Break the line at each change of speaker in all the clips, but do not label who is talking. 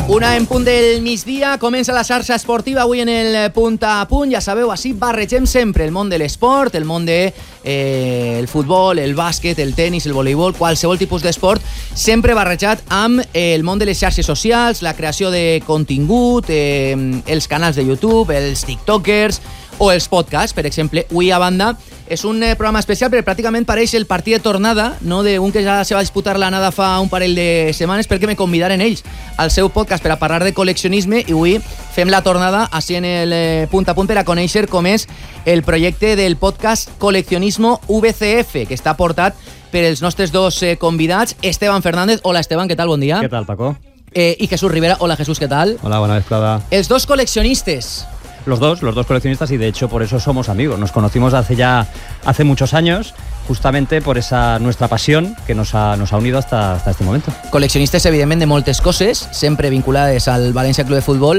Una en punt del migdia, comença la xarxa esportiva avui en el punt a punt. Ja sabeu, així barregem sempre el món de l'esport, el món de el futbol, el bàsquet, el tenis, el voleibol, qualsevol tipus d'esport, sempre barrejat amb el món de les xarxes socials, la creació de contingut, els canals de YouTube, els tiktokers o els podcasts, per exemple. Avui, a banda, és un programa especial perquè pràcticament pareix el partit de tornada, no, d'un que ja se va disputar l'anada fa un parell de setmanes, perquè me convidaren ells al seu podcast per a parlar de col·leccionisme, i avui fem la tornada així en el punt a punt per a conèixer com és el projecte del podcast Coleccionismo VCF, que està portat per els nostres dos convidats, Esteban Fernández. Hola, Esteban, ¿qué tal? Bon dia.
¿Qué tal, Paco?
Y Jesús Rivera. Hola, Jesús, ¿qué tal?
Hola, buena vesprada.
Els dos col·leccionistes.
Los dos coleccionistas, y de hecho por eso somos amigos. Nos conocimos hace muchos años, justamente por esa nuestra pasión que nos ha unido hasta este momento.
Col·leccionistes, evidentment, de moltes coses, sempre vinculades al València Club de Futbol.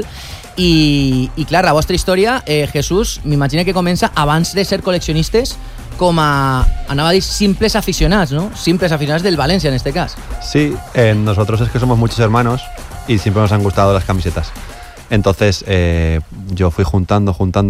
I clar, la vostra història, Jesús, m'imagino que comença abans de ser col·leccionistes com a, anava a dir, simples aficionats, ¿no? Simples aficionats del Valencia en este cas.
Sí, nosotros es que somos muchos hermanos y siempre nos han gustado las camisetas. Entonces yo fui juntando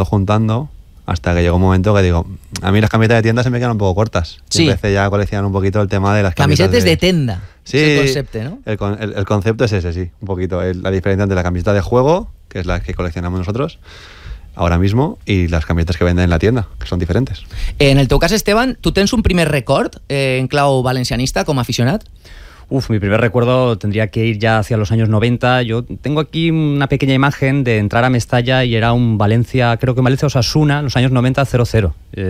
hasta que llegó un momento que digo, a mí las camisetas de tienda se me quedan un poco cortas.
Sí.
Empecé ya a coleccionar un poquito el tema de las
camisetas de tienda.
Sí,
es el concepto, ¿no?
El concepto es ese, sí, un poquito. La diferencia entre la camiseta de juego, que es la que coleccionamos nosotros ahora mismo, y las camisetas que venden en la tienda, que son diferentes.
En el teu cas, Esteban, tu tens un primer record en clau valencianista com a aficionat?
Mi primer recuerdo tendría que ir ya hacia los años 90. Yo tengo aquí una pequeña imagen de entrar a Mestalla y era un Valencia, creo que Valencia Osasuna, los años 90, 0-0.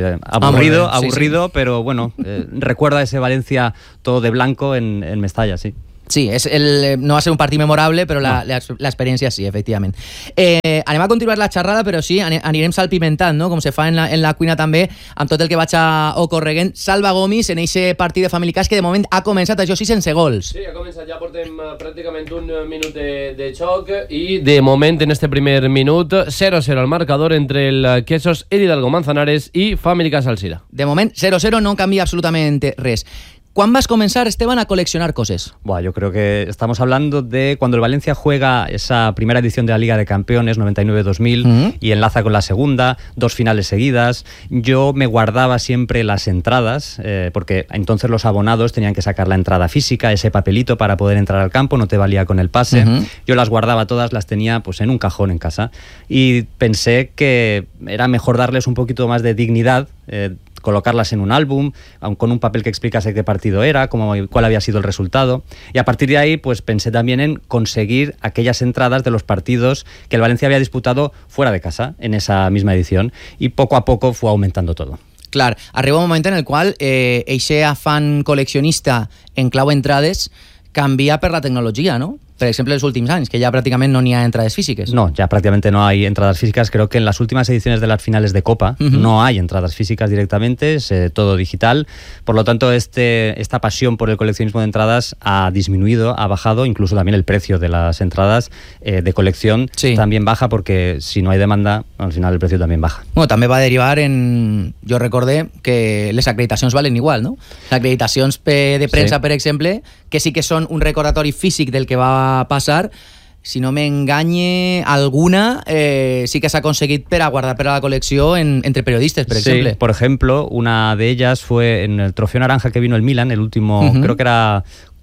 Aburrido, sí. Pero bueno, recuerda ese Valencia todo de blanco en Mestalla, sí.
Sí, no va a ser un partit memorable, però l'experiència sí, efectivament. Anem a continuar la xerrada, però sí, anirem salpimentant, no? Com se fa en la cuina també, amb tot el que vaig a ocorreguent. Salva Gomis en aquest partit de Family Cas, que de moment ha començat, això sí, sense gols.
Sí, ha començat, ja portem pràcticament un minut de xoc, i de moment, en este primer minut, 0-0 al marcador entre el Quesos, el Hidalgo Manzanares i Family Cas Alzira.
De moment, 0-0, no canvia absolutament res. ¿Cuándo vas a comenzar, Esteban, a coleccionar cosas?
Yo creo que estamos hablando de cuando el Valencia juega esa primera edición de la Liga de Campeones, 99-2000, y enlaza con la segunda, 2 finales seguidas. Yo me guardaba siempre las entradas, porque entonces los abonados tenían que sacar la entrada física, ese papelito para poder entrar al campo, no te valía con el pase. Yo las guardaba todas, las tenía pues en un cajón en casa. Y pensé que era mejor darles un poquito más de dignidad, colocarlas en un álbum, con un papel que explicase qué partido era, cuál había sido el resultado. Y a partir de ahí, pues pensé también en conseguir aquellas entradas de los partidos que el Valencia había disputado fuera de casa, en esa misma edición. Y poco a poco fue aumentando todo.
Clar, arriba un moment en el qual eixe afán col·leccionista en clau entrades canvia per la tecnologia, ¿no? Per exemple, els últims anys, que ya prácticamente no n'hi ha entradas físicas.
No, ya prácticamente no hay entradas físicas. Creo que en las últimas ediciones de las finales de Copa no hay entradas físicas directamente, es todo digital. Por lo tanto, esta pasión por el coleccionismo de entradas ha disminuido, ha bajado. Incluso también el precio de las entradas de colección también baja, porque si no hay demanda, al final el precio también baja.
Bueno, també va derivar en... Jo recordé que les acreditacions valen igual, no? Les acreditacions de premsa, per exemple, que sí que són un recordatori físic del que va passar, si no m'enganye alguna, sí que s'ha aconseguit per a guardar per a la col·lecció entre periodistes, per exemple.
Por ejemplo, una de ellas fue en el Trofeo Naranja que vino el Milan, el último, creo que era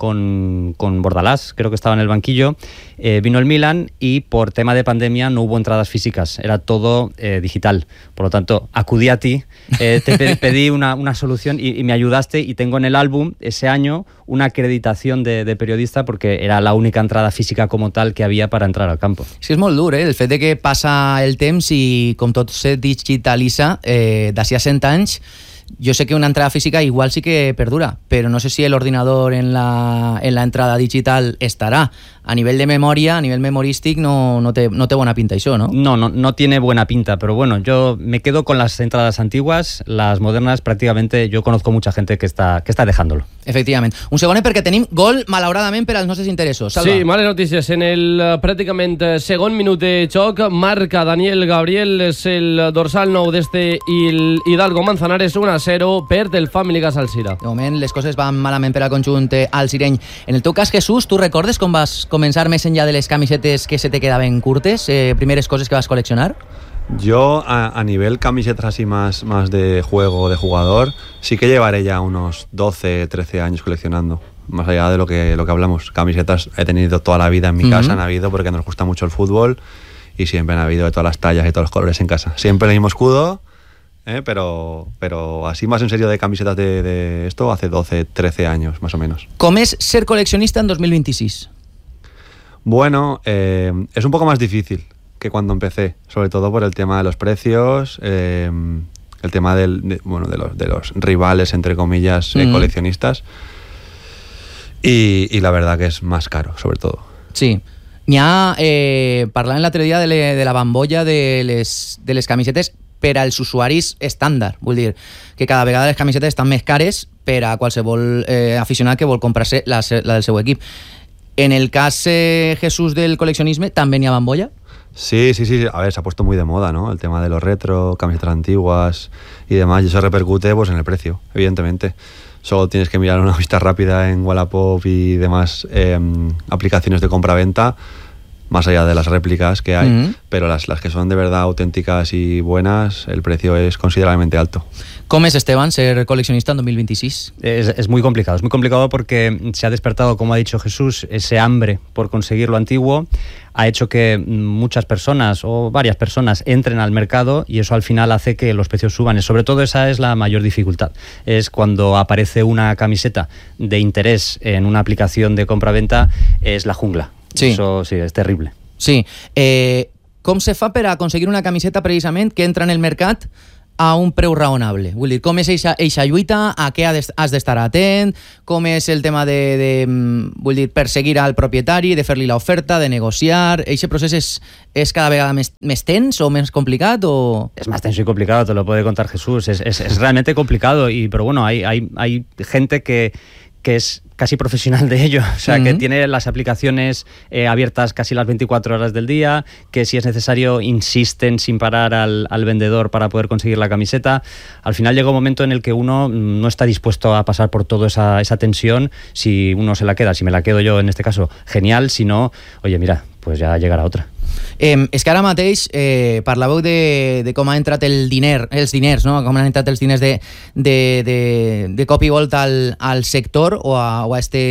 con Bordalás, creo que estaba en el banquillo. Vino el Milan y por tema de pandemia no hubo entradas físicas, era todo digital. Por lo tanto, acudí a ti, te pedí una solución y me ayudaste, y tengo en el álbum ese año una acreditación de periodista, porque era la única entrada física como tal que había para entrar al campo.
Sí, és molt dur, el fet de que passa el temps i com tot se digitalitza d'ací a 100 anys. Yo sé que una entrada física igual sí que perdura, pero no sé si el ordenador en la entrada digital estará. A nivel de memoria, a nivel memorístic, no té buena pinta això, ¿no?
No tiene buena pinta, pero bueno, yo me quedo con las entradas antiguas. Las modernas prácticamente yo conozco mucha gente que está dejándolo.
Efectivament. Un segon perquè tenim gol, malauradament, per als nostres interessos. Salva.
Sí, males notícies. En el pràcticament segon minut de xoc marca Daniel Gabriel, és el dorsal 9 d'este Hidalgo Manzanares, 1-0, perd el Family Gas Alzira.
De moment les coses van malament per al conjunt alzireny. En el teu cas, Jesús, tu recordes com vas començar més enllà de les camisetes que se te quedaven curtes? Primeres coses que vas col·leccionar?
Yo a nivel camisetas así más de juego, de jugador, sí que llevaré ya unos 12, 13 años coleccionando. Más allá de lo que hablamos. Camisetas he tenido toda la vida en mi casa, han habido porque nos gusta mucho el fútbol y siempre han habido de todas las tallas y todos los colores en casa. Siempre el mismo escudo, pero así más en serio de camisetas de esto hace 12, 13 años más o menos.
Com és ser col·leccionista en 2026?
Bueno, es un poco más difícil que cuando empecé, sobre todo por el tema de los precios, el tema de los rivales, entre comillas, coleccionistas, y la verdad que es más caro, sobre todo.
Sí. N'hi ha, parlant l'altre dia de la bambolla de les camisetes per als usuaris estàndard, vull dir que cada vegada les camisetes estan més cares per a qualsevol aficionat que vol comprar-se la del seu equip. En el cas, Jesús, del col·leccionisme, també n'hi ha bambolla?
Sí. A ver, se ha puesto muy de moda, ¿no? El tema de los retro, camisetas antiguas y demás, y eso repercute pues en el precio, evidentemente. Solo tienes que mirar una vista rápida en Wallapop y demás aplicaciones de compra-venta, más allá de las réplicas que hay, pero las que son de verdad auténticas y buenas, el precio es considerablemente alto.
¿Cómo es, Esteban, ser coleccionista en 2026?
Es muy complicado porque se ha despertado, como ha dicho Jesús, ese hambre por conseguir lo antiguo, ha hecho que muchas personas o varias personas entren al mercado y eso al final hace que los precios suban. Sobre todo esa es la mayor dificultad, es cuando aparece una camiseta de interés en una aplicación de compra-venta, es la jungla.
Sí.
Eso sí, es terrible.
Sí. Com se fa per aconseguir una camiseta precisament que entra en el mercat a un preu raonable? Vull dir, com és eixa lluita, a què has d'estar atent, com és el tema vull dir, perseguir al propietari, de fer-li l'oferta, de negociar. Eixe procés és cada vegada més tens o més complicat? O...
Es más tenso y complicado, te lo puede contar Jesús. Es realmente complicado, pero bueno, hay gente que es casi profesional de ello, o sea, que tiene las aplicaciones abiertas casi las 24 horas del día, que si es necesario insisten sin parar al vendedor para poder conseguir la camiseta. Al final llega un momento en el que uno no está dispuesto a pasar por toda esa tensión. Si uno se la queda, si me la quedo yo en este caso, genial, si no, oye, mira, pues ya llegarà otra.
És que ara mateix parlàveu de com ha entrat els diners, no? Com han entrat els diners de cop i volta al sector o a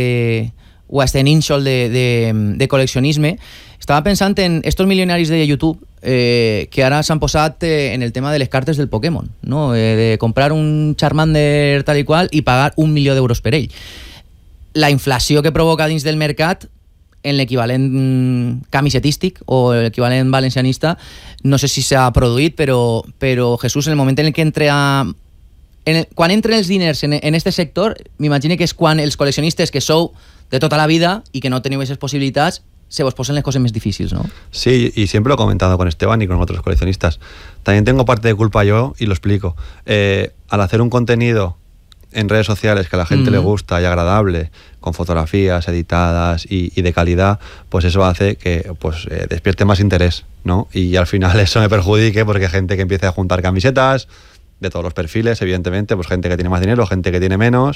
este nínxol de col·leccionisme. Estava pensant en estos milionaris de YouTube que ara s'han posat en el tema de les cartes del Pokémon, no? De comprar un Charmander tal i qual i pagar 1 milió d'euros per ell. La inflació que provoca dins del mercat en l'equivalent camisetístic o l'equivalent valencianista, no sé si s'ha produït, però Jesús, en el moment en el que quan entren els diners en este sector, m'imagino que és quan els col·leccionistes que sou de tota la vida i que no teniu aquestes possibilitats, se vos posen les cosas más difíciles, ¿no?
Sí, y siempre lo he comentado con Esteban y con otros coleccionistas. También tengo parte de culpa yo y lo explico. Al hacer un contenido en redes sociales que a la gente le gusta y agradable, con fotografías editadas y de calidad, pues eso hace que despierte más interés, ¿no? Y al final eso me perjudique porque hay gente que empieza a juntar camisetas de todos los perfiles, evidentemente, pues gente que tiene más dinero, gente que tiene menos.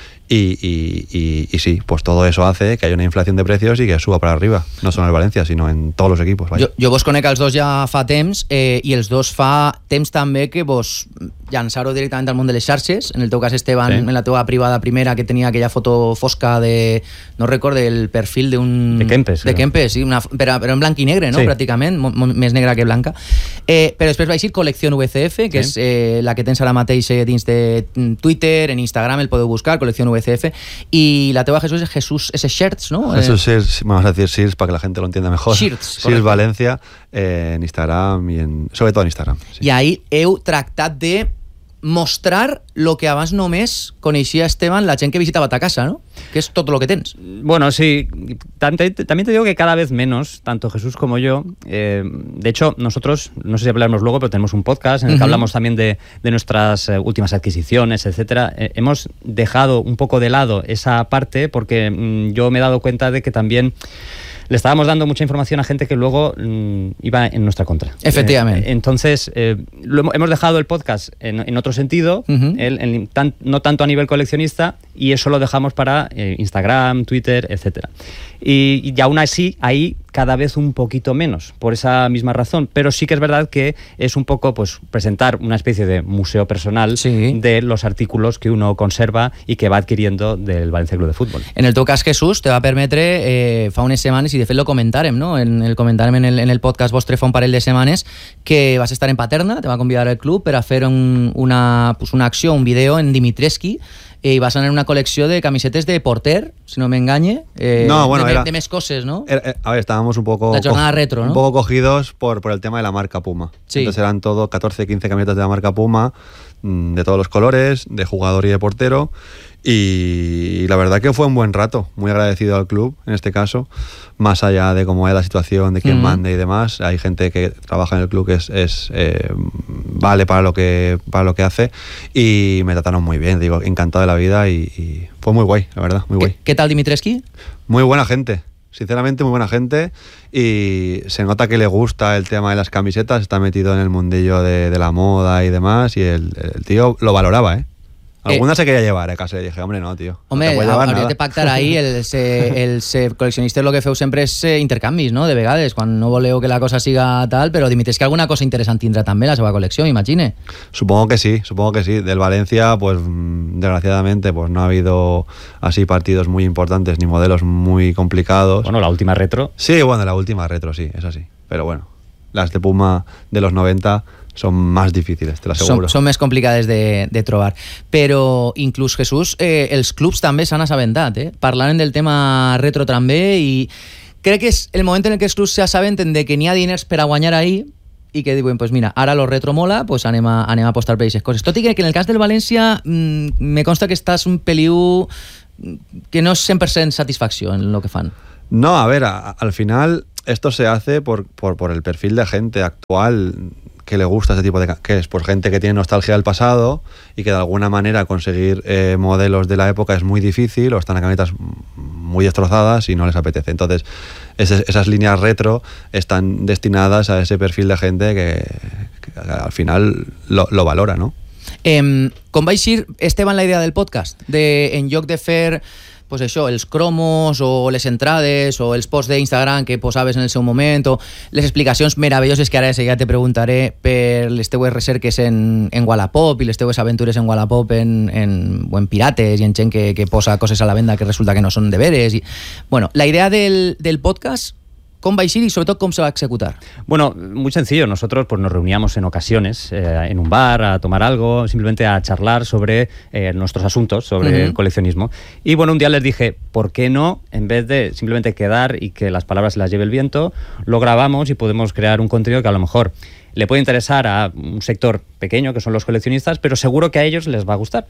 Y sí, pues todo eso hace que haya una inflación de precios y que suba para arriba, no solo en el Valencia, sino en todos los equipos.
Jo vos conec els dos ja fa temps i els dos fa temps també que vos llançar-ho directament al món de les xarxes. En el teu cas, Esteban, sí. En la teva privada primera, que tenia aquella foto fosca de, no recordo, el perfil d'un...
De Kempes.
De Kempes, sí, però en blanc i negre, no? Sí. Pràcticament, més negra que blanca. Però després va eixir Col·lecció VCF, que és la que tens ara mateix dins de Twitter, en Instagram, el podeu buscar, Col·lecció VCF, y la teva, Jesús, es Jesús S. Shirts, ¿no?
Jesús Shirts, vamos a decir Shirts para que la gente lo entienda mejor.
Shirts
Valencia, en Instagram y sobre todo en Instagram. Sí.
Y ahí heu tractat de mostrar lo que abans només coneixia Esteban la gent que visitava ta casa, ¿no? Que es todo lo que tens.
Bueno, sí. También te digo que cada vez menos, tanto Jesús como yo. De hecho, nosotros, no sé si hablaremos luego, pero tenemos un podcast en el que hablamos también de nuestras últimas adquisiciones, etcétera. Hemos dejado un poco de lado esa parte porque yo me he dado cuenta de que también le estábamos dando mucha información a gente que luego iba en nuestra contra.
Efectivamente.
Entonces, hemos dejado el podcast en otro sentido, no tanto a nivel coleccionista, y eso lo dejamos para Instagram, Twitter, etcétera. Y aún así, ahí cada vez un poquito menos, por esa misma razón. Pero sí que es verdad que es un poco pues presentar una especie de museo personal de los artículos que uno conserva y que va adquiriendo del València Club de Fútbol.
En el teu cas, Jesús, te va permetre fa unes setmanes, i de fet lo comentàrem, no? Comentàrem en el podcast vostre fa un parell de setmanes, que vas estar en Paterna, te va convidar el club per a fer una acció, un vídeo en Dimitrescu, i vas anar en una col·lecció de camisetes de porter, si no m'enganye, de més coses, ¿no?
A ver, estábamos un poco...
La jornada retro, ¿no?
Un poco cogidos por el tema de la marca Puma.
Sí.
Entonces eran todo 14, 15 camisetas de la marca Puma, de todos los colores, de jugador y de portero, y la verdad que fue un buen rato, muy agradecido al club en este caso, más allá de cómo es la situación, de quién manda y demás. Hay gente que trabaja en el club que vale para lo que hace, y me trataron muy bien, digo, encantado de la vida, y fue muy guay, la verdad, muy guay.
¿Qué tal Dimitrescu?
Muy buena gente, sinceramente muy buena gente, y se nota que le gusta el tema de las camisetas, está metido en el mundillo de la moda y demás, y el tío lo valoraba, ¿eh? Alguna se quería llevar a casa, y dije, hombre, no, tío.
Home,
no
hauria de pactar ahí, el ser col·leccionista, el que feu sempre és intercanvis, no?, de vegades, quan no voleu que la cosa siga tal, però Dimitrescu, que alguna cosa interessant tindrà també la seva col·lecció, m'imagine.
Supongo que sí. Del Valencia, pues desgraciadamente, pues no ha habido así partidos muy importantes, ni modelos muy complicados.
Bueno, la última retro.
Sí, bueno, la última retro, sí, es así. Pero bueno, las de Puma de los 90... són més difícils, te l'asseguro.
Són més complicades de trobar. Però inclús, Jesús, els clubs també s'han assabentat, Parlaven del tema retro també, i crec que és el moment en què els clubs s'assabenten de que n'hi ha diners per a guanyar ahí, i que diuen, pues mira, ara lo retro mola, pues anem a apostar per aquestes coses. Tot i que en el cas del València me consta que estàs un peliu que no és 100% satisfacció en lo que fan.
No, a ver, al final esto se hace por el perfil de gente actual que le gusta este tipo de... que es por gente que tiene nostalgia del pasado y que de alguna manera conseguir modelos de la época es muy difícil, o están a camisetas muy destrozadas y no les apetece. Entonces, esas líneas retro están destinadas a ese perfil de gente que al final lo valora, ¿no?
Com va eixir, Esteban, la idea del podcast? En lloc de fer... pues això, els cromos o les entrades o els posts d'Instagram que posaves en el seu moment, o les explicacions meravelloses que ara ja te preguntaré per les teues recerques en Wallapop i les teues aventures en Wallapop en pirates i en gent que posa coses a la venda que resulta que no són de veres. Bueno, la idea del podcast, ¿cómo va a ir y sobre todo cómo se va a executar?
Bueno, muy sencillo. Nosotros pues nos reuníamos en ocasiones en un bar a tomar algo, simplemente a charlar sobre nuestros asuntos, sobre el coleccionismo. Y bueno, un día les dije, ¿por qué no, en vez de simplemente quedar y que las palabras se las lleve el viento, lo grabamos y podemos crear un contenido que a lo mejor le puede interesar a un sector pequeño, que son los coleccionistas, pero seguro que a ellos les va a gustar.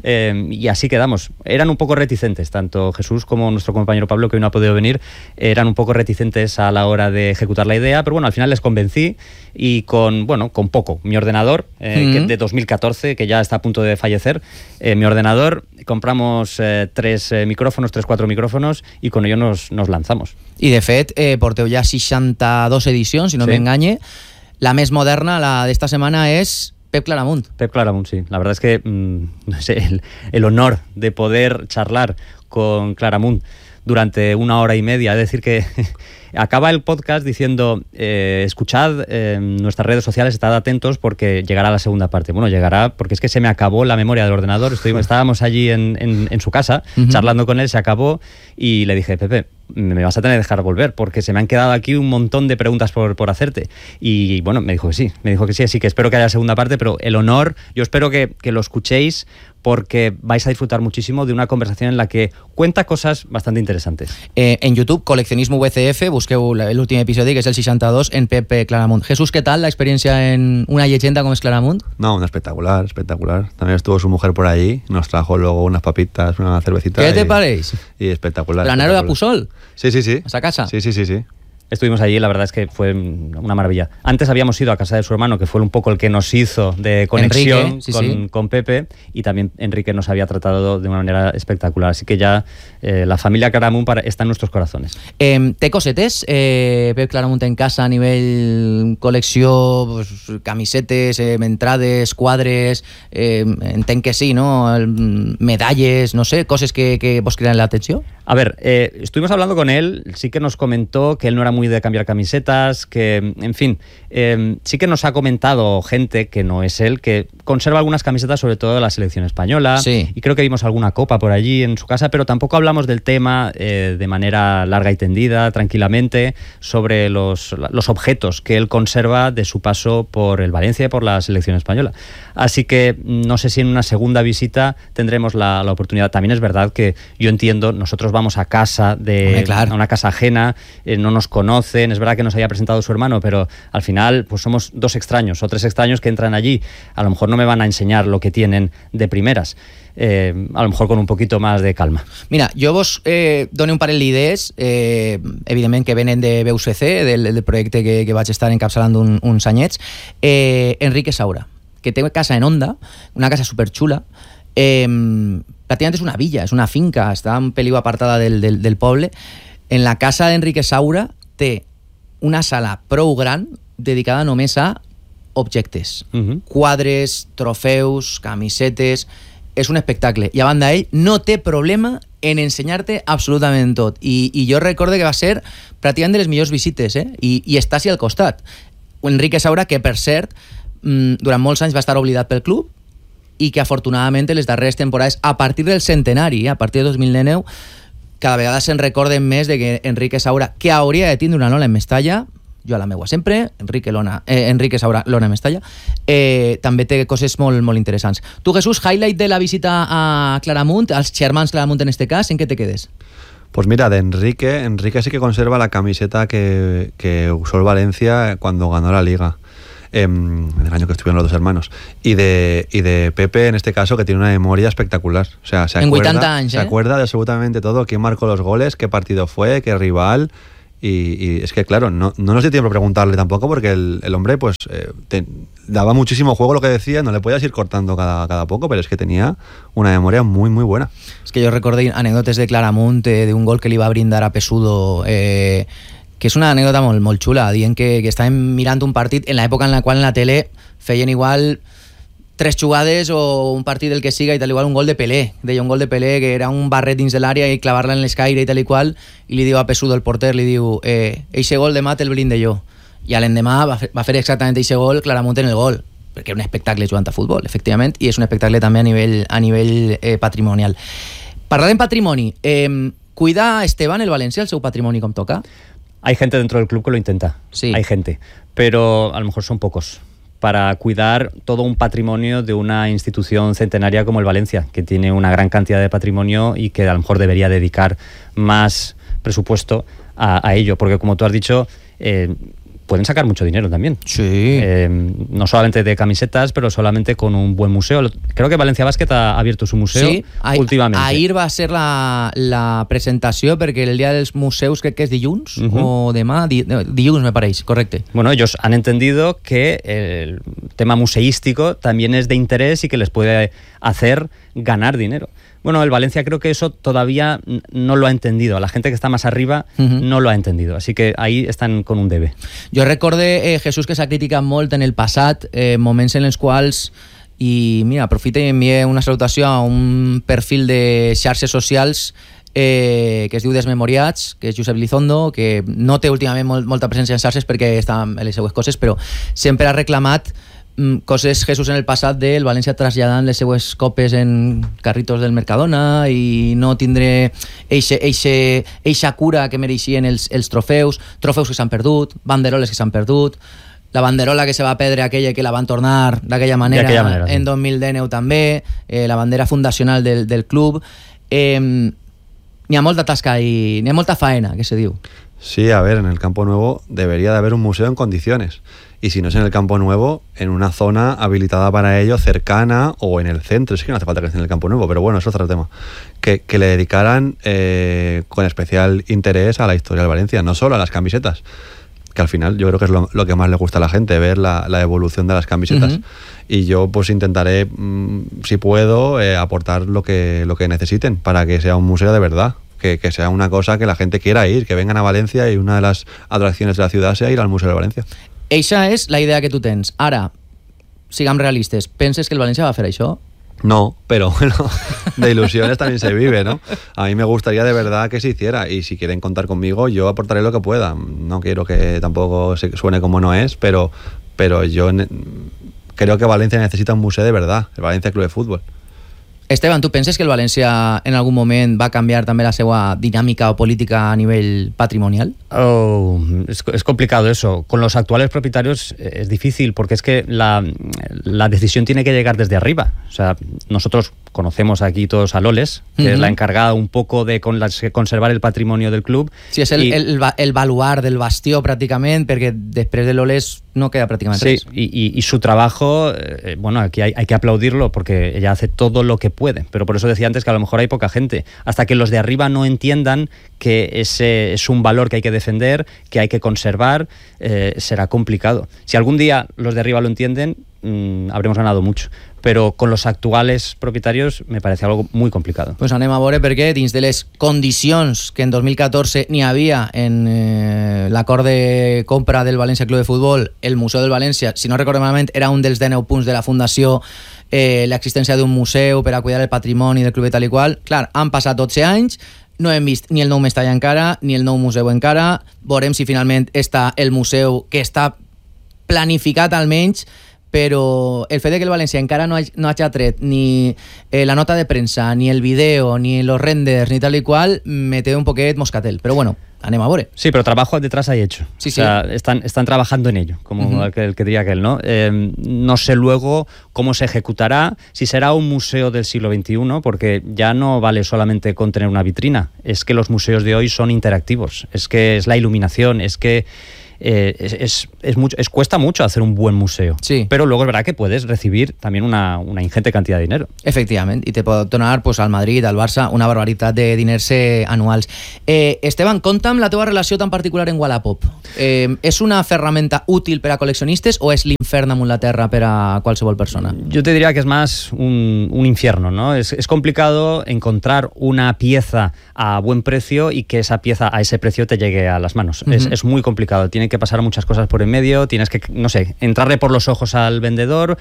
Y así quedamos. Eran un poco reticentes, tanto Jesús como nuestro compañero Pablo, que hoy no ha podido venir, eran un poco reticentes a la hora de ejecutar la idea, pero bueno, al final les convencí, y con poco. Mi ordenador, que de 2014, que ya está a punto de fallecer, mi ordenador, compramos 4 micrófonos, y con ello nos lanzamos.
I de fet, porteu ja 62 edicions, si no m'enganye. La més moderna, la d'esta setmana, es Pep Claramunt.
Pep Claramunt, sí. La verdad es que no sé, el honor de poder charlar con Claramunt durante 1 hora y media, es decir que acaba el podcast diciendo, escuchad nuestras redes sociales, estad atentos porque llegará la segunda parte. Bueno, llegará porque es que se me acabó la memoria del ordenador. Estábamos allí en su casa charlando con él, se acabó, y le dije, Pepe, me vas a tener que dejar volver, porque se me han quedado aquí un montón de preguntas por hacerte. Y bueno, me dijo que sí, así que espero que haya segunda parte, pero el honor, yo espero que lo escuchéis, porque vais a disfrutar muchísimo de una conversación en la que cuenta cosas bastante interesantes.
En YouTube, Coleccionismo VCF, busqueu el últim episodi, que és el 62, en Pepe Claramunt. Jesús, ¿qué tal la experiencia en una leyenda como es Claramunt?
No, una espectacular. También estuvo su mujer por ahí, nos trajo luego unas papitas, una cervecita.
¿Qué te parece?
Y espectacular.
¿Planero de Pusol?
Sí.
¿A esa casa?
Sí.
Estuvimos allí, la verdad es que fue una maravilla. Antes habíamos ido a casa de su hermano, que fue un poco el que nos hizo de conexión con Pepe, y también Enrique nos había tratado de una manera espectacular. Así que ya la familia Claramunt está en nuestros corazones.
Té cosetes, Pep Claramunt en casa a nivell col·lecció, pues, camisetes, entrades, quadres, entenc que sí, ¿no? Medalles, no sé, coses que vos criden la atenció.
A ver, estuvimos hablando con él, sí que nos comentó que él no era muy de cambiar camisetas, que, en fin, sí que nos ha comentado gente que no es él, que conserva algunas camisetas, sobre todo de la selección española,
sí.
Y creo que vimos alguna copa por allí en su casa, pero tampoco hablamos del tema de manera larga y tendida, tranquilamente, sobre los objetos que él conserva de su paso por el Valencia y por la selección española. Así que no sé si en una segunda visita tendremos la oportunidad. También es verdad que yo entiendo, nosotros vamos a casa a una casa ajena, no nos conocen, es verdad que nos había presentado su hermano, pero al final pues somos 2 extraños o 3 extraños que entran allí, a lo mejor no me van a enseñar lo que tienen de primeras, a lo mejor con un poquito más de calma.
Mira, jo vos dono un parell d'idees, evidentment que venen de BUCC, del projecte que vaig estar encapçalant uns anyets. Enrique Saura, que té casa en Onda, una casa superxula, pràcticament és una villa, és una finca, està un peliu apartada del poble. En la casa d'Enrique Saura té una sala prou gran dedicada només a objectes, quadres, trofeus, camisetes. És un espectacle, i a banda ell no té problema en ensenyar-te absolutament tot, i jo recordo que va ser pràcticament de les millors visites, i està així al costat. Enrique Saura, que per cert durant molts anys va estar oblidat pel club, i que afortunadament en les darreres temporades, a partir del centenari, a partir de 2009, cada vegada se'n recorden més de que Enrique Saura, que hauria de tindre una lona en Mestalla, jo a la meua sempre, Enrique Saura, lona en Mestalla, també té coses molt, molt interessants. Tu, Jesús, highlight de la visita a Claramunt, als germans Claramunt en este cas, en què te quedes?
Pues mira, de Enrique sí que conserva la camiseta que usó el Valencia cuando ganó la Liga, en el año que estuvieron los 2 hermanos, y de Pepe en este caso, que tiene una memoria espectacular, o sea, se acuerda de absolutamente todo, quién marcó los goles, qué partido fue, qué rival, y es que claro, no nos dio tiempo a preguntarle tampoco, porque el hombre pues daba muchísimo juego lo que decía, no le podías ir cortando cada poco, pero es que tenía una memoria muy muy buena. Es
que yo recuerdo anécdotes de Claramunt, de un gol que le iba a brindar a Pesudo, que és una anècdota molt xula, dient que estàvem mirant un partit en l'època en la qual en la tele feien igual 3 jugades o un partit del que siga i tal igual, un gol de Pelé, deia un gol de Pelé que era un barret dins de l'àrea i clavar-la en l'escaire i tal i qual, i li diu a Pesudo, el porter, li diu eixe gol demà te'l blinde jo, i a l'endemà va fer exactament eixe gol Claramunt en el gol, perquè era un espectacle jugant a futbol, efectivament, i és un espectacle també a nivell patrimonial. Parlant en patrimoni, cuida Esteban el València el seu patrimoni com toca?
Hay gente dentro del club que lo intenta, sí. Hay gente, pero a lo mejor son pocos, para cuidar todo un patrimonio de una institución centenaria como el Valencia, que tiene una gran cantidad de patrimonio y que a lo mejor debería dedicar más presupuesto a ello, porque como tú has dicho, pueden sacar mucho dinero también.
Sí.
No solamente de camisetas, pero solamente con un buen museo. Creo que Valencia Basket ha abierto su museo últimamente.
Ahir va ser la presentació, perquè el dia dels museus crec que és dilluns o demà, dilluns me pareix, correcte.
Bueno, ellos han entendido que el tema museístico también es de interés y que les puede hacer ganar dinero. Bueno, el Valencia creo que eso todavía no lo ha entendido. La gente que está más arriba no lo ha entendido. Así que ahí están con un debe.
Jo recorde, Jesús, que s'ha criticat molt en el passat, moments en els quals, i mira, aprofita i envia una salutació a un perfil de xarxes socials que es diu Desmemoriats, que és Josep Lizondo, que no té últimament molta presència en xarxes perquè està en les seues coses, però sempre ha reclamat coses, Jesús, en el passat del València traslladant les seues copes en carritos del Mercadona i no tindré eixa cura que mereixien els trofeus que s'han perdut, banderoles que s'han perdut, la banderola que se va perdre aquella que la van tornar d'aquella manera en 2019 també, la bandera fundacional del club. N'hi ha molta tasca i n'hi ha molta faena, que se diu.
Sí, a ver, en el Campo Nuevo debería de haber un museo en condiciones. Y si no es en el Campo Nuevo, en una zona habilitada para ello, cercana o en el centro. Es que no hace falta que esté en el Campo Nuevo, pero bueno, eso es otro tema. Que le dedicaran con especial interés a la historia del Valencia, no solo a las camisetas, que al final yo creo que es lo que más le gusta a la gente, ver la evolución de las camisetas. Y yo pues intentaré, si puedo, aportar lo que necesiten para que sea un museo de verdad. Que sea una cosa que la gente quiera ir, que vengan a Valencia y una de las atracciones de la ciudad sea ir al Museo de Valencia.
Eixa és la idea que tu tens. Ara, siguem realistes, penses que el València va fer això?
No, pero bueno, de ilusiones también se vive, ¿no? A mí me gustaría de verdad que se hiciera y si quieren contar conmigo, yo aportaré lo que pueda. No quiero que tampoco suene como no es, pero yo creo que Valencia necesita un museo de verdad, el Valencia Club de Fútbol.
Esteban, tu penses que el València en algun moment va canviar també la seva dinàmica o política a nivell patrimonial?
Es complicado eso. Con los actuales propietarios es difícil porque es que la decisión tiene que llegar desde arriba. O sea, nosotros conocemos aquí todos a Loles, que es la encargada un poco de conservar el patrimonio del club.
Sí, és el baluar del bastió pràcticament, perquè després de Loles no queda prácticamente res.
Sí, y su trabajo, bueno, aquí hay que aplaudirlo porque ella hace todo lo que puede, pero por eso decía antes que a lo mejor hay poca gente. Hasta que los de arriba no entiendan que ese es un valor que hay que defender, que hay que conservar, será complicado. Si algún día los de arriba lo entienden, habremos ganado mucho. Però con los actuales propietarios me parece algo muy complicado.
Pues anem a veure perquè dins de les condicions que en 2014 n'hi havia en l'acord de compra del València Club de Futbol, el Museu del València, si no recordo malament, era un dels 19 punts de la fundació, l'existència d'un museu per a cuidar el patrimoni del club i tal i qual. Clar, han passat 12 anys, no hem vist ni el nou Mestalla encara, ni el nou museu encara. Veurem si finalment està el museu que està planificat almenys, però el fet de que el València encara no hagi tret ni la nota de premsa, ni el video, ni los renders, ni tal y cual, me té un poquet moscatel. Pero bueno, anem a veure.
Sí, pero trabajo detrás hay hecho.
Sí,
o sea, están trabajando en ello, como el que diría aquel, ¿no? No sé luego cómo se ejecutará, si será un museo del siglo XXI, porque ya no vale solamente con tener una vitrina, es que los museos de hoy son interactivos, es que es la iluminación, es que cuesta mucho hacer un buen museo,
sí.
Pero luego es verdad que puedes recibir también una ingente cantidad de dinero.
Efectivament, i te pot donar pues, al Madrid, al Barça, una barbaritat de diners anuals. Esteban, conta'm la teva relació tan particular en Wallapop. És una ferramenta útil per a col·leccionistes o és l'infern amunt la terra per a qualsevol persona?
Yo te diría que es más un infierno, ¿no? Es complicado encontrar una pieza a buen precio y que esa pieza a ese precio te llegue a las manos. Es muy complicado, tiene que pasar muchas cosas por en medio, tienes que, no sé, entrarle por los ojos al vendedor,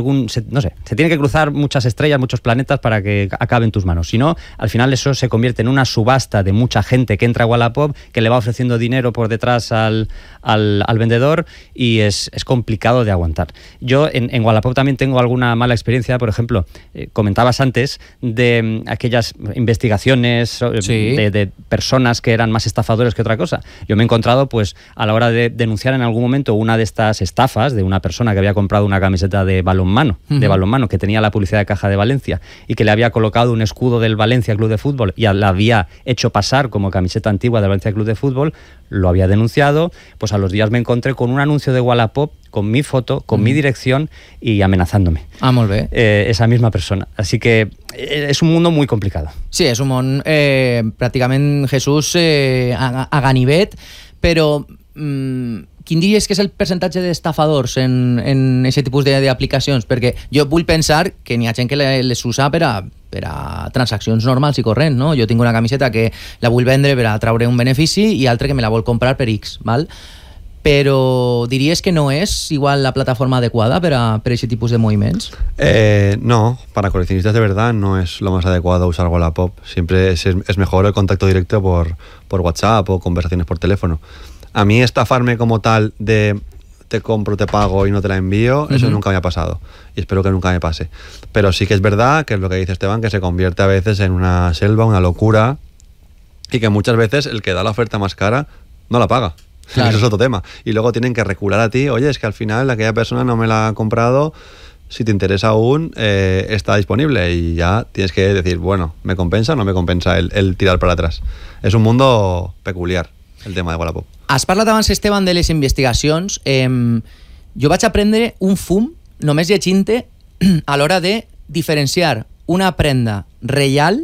se tiene que cruzar muchas estrellas, muchos planetas para que acabe en tus manos. Si no, al final eso se convierte en una subasta de mucha gente que entra a Wallapop, que le va ofreciendo dinero por detrás al vendedor y es complicado de aguantar. Yo en Wallapop también tengo alguna mala experiencia, por ejemplo, comentabas antes de aquellas investigaciones
sí.
de personas que eran más estafadores que otra cosa. Yo me he encontrado, pues, a la hora de denunciar en algún momento una de estas estafas de una persona que había comprado una camiseta de balonmano, que tenía la publicidad de Caja de Valencia y que le había colocado un escudo del Valencia Club de Fútbol y la había hecho pasar como camiseta antigua del Valencia Club de Fútbol, lo había denunciado, pues a los días me encontré con un anuncio de Wallapop con mi foto, con mi dirección y amenazándome.
Ah, molt bé.
Esa misma persona. Así que es un mundo muy complicado.
Sí, és un món pràcticament, Jesús, a ganivet, però quin diries que és el percentatge d'estafadors en aquest tipus d'aplicacions? Perquè jo vull pensar que n'hi ha gent que les usa per a transaccions normals i corrents, no? Jo tinc una camiseta que la vull vendre per a traure un benefici i altra que me la vol comprar per X, val? Però diries que no és igual la plataforma adecuada per a aquest tipus de moviments?
No, para coleccionistas de verdad no es lo más adecuado usar Wallapop. Siempre es mejor el contacto directo por WhatsApp o conversaciones por teléfono. A mí estafarme como tal de te compro, te pago y no te la envío, eso nunca me ha pasado. Y espero que nunca me pase. Pero sí que es verdad, que es lo que dice Esteban, que se convierte a veces en una selva, una locura, y que muchas veces el que da la oferta más cara no la paga. Claro. Eso es otro tema. Y luego tienen que recular a ti, oye, es que al final aquella persona no me la ha comprado, si te interesa aún, está disponible. Y ya tienes que decir, bueno, ¿me compensa o no me compensa el tirar para atrás? Es un mundo peculiar, el tema de Wallapop.
Has parlat abans, Esteban, de les investigacions. Jo vaig aprendre un fum, només llegint-te, a l'hora de diferenciar una prenda real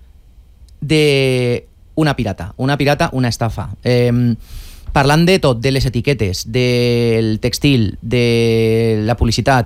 de una pirata, una estafa. Parlant de tot, de les etiquetes, del textil, de la publicitat,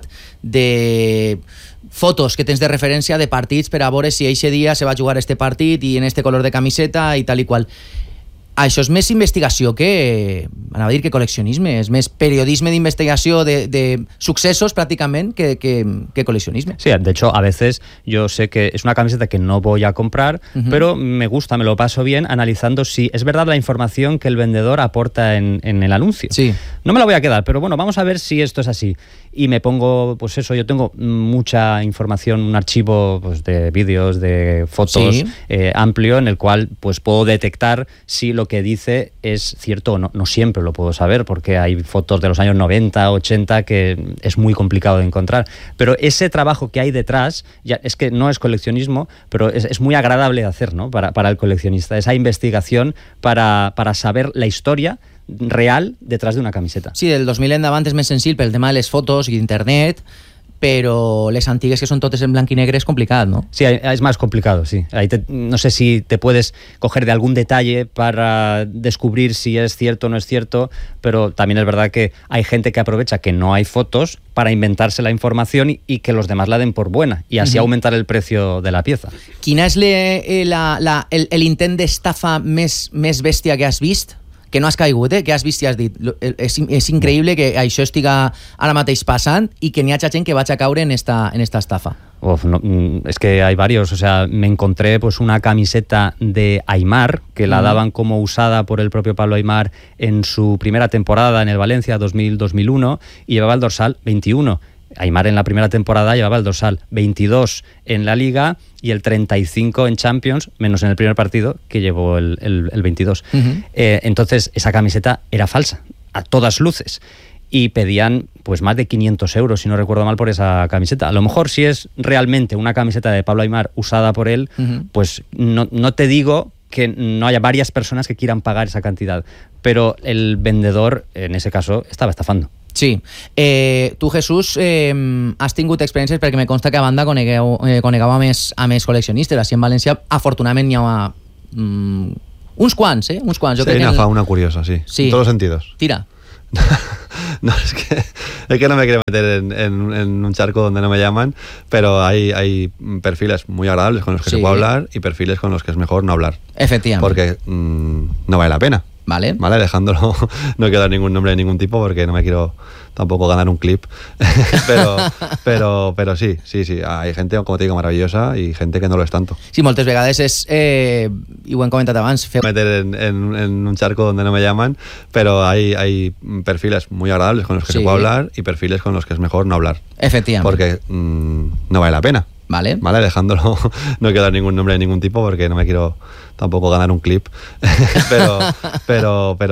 de fotos que tens de referència de partits per a veure si eixe dia se va jugar este partit i en este color de camiseta i tal i qual. Això és més investigació que, anava a dir que col·leccionisme, és més periodisme d'investigació de successos prácticamente que coleccionisme.
Sí, de hecho, a veces yo sé que es una camiseta que no voy a comprar, pero me gusta, me lo paso bien analizando si es verdad la información que el vendedor aporta en el anuncio.
Sí.
No me la voy a quedar, pero bueno, vamos a ver si esto es así. Y me pongo, pues eso, yo tengo mucha información, un archivo pues, de vídeos, de fotos
sí.
Amplio, en el cual pues puedo detectar si lo que dice es cierto o no. No siempre lo puedo saber, porque hay fotos de los años 90, 80 que es muy complicado de encontrar. Pero ese trabajo que hay detrás, ya, es que no es coleccionismo, pero es muy agradable de hacer, ¿no? Para el coleccionista. Esa investigación para saber la historia real detrás de una camiseta.
Sí, del 2000 endavant és més senzill pel tema de les fotos i d'internet, pero les antigues que son totes en blanc y negre es complicado, ¿no?
Sí, es más complicado, sí. Ahí no sé si te puedes coger de algún detalle para descubrir si es cierto o no es cierto, pero también es verdad que hay gente que aprovecha que no hay fotos para inventarse la información y que los demás la den por buena y así aumentar el precio de la pieza.
Quina és l'intent d'estafa més bèstia que has vist? Que no has caigut, que has vist i has dit és increïble que això estiga ara mateix passant i que n'hi ha gent que vaig a caure en esta estafa.
Es que hay varios, o sea, me encontré pues una camiseta de Aimar que la daban como usada por el propio Pablo Aimar en su primera temporada en el Valencia 2000-2001 y llevaba el dorsal 21. Aimar en la primera temporada llevaba el dorsal 22 en la Liga y el 35 en Champions, menos en el primer partido, que llevó el 22. Entonces, esa camiseta era falsa, a todas luces. Y pedían pues más de 500 euros, si no recuerdo mal, por esa camiseta. A lo mejor si es realmente una camiseta de Pablo Aimar usada por él, pues no te digo que no haya varias personas que quieran pagar esa cantidad, pero el vendedor, en ese caso, estaba estafando.
Sí. Tu, Jesús, has tingut experiències perquè me consta que a banda conegueu a més col·leccionistes. Així en València, afortunadament, hi ha uns quants, Uns quants.
Serena fa una curiosa, sí. En todos los sentidos.
Tira.
No, es que no me quiero meter en un charco donde no me llaman, pero hay perfiles muy agradables con los que se puede hablar y perfiles con los que es mejor no hablar.
Efectivamente.
Porque no vale la pena. Vale, dejándolo, no quiero dar ningún nombre de ningún tipo porque no me quiero tampoco ganar un clip, pero sí, hay gente, como te digo, maravillosa y gente que no lo es tanto.
Sí, moltes vegades és, i ho hem comentat abans,
meter en un charco donde no me llaman, pero hay perfiles muy agradables con los que se puede hablar y perfiles con los que es mejor no hablar.
Efectivamente.
Porque no vale la pena. Vale, dejándolo, no quiero dar ningún nombre de ningún tipo porque no me quiero tampoco ganar un clip, pero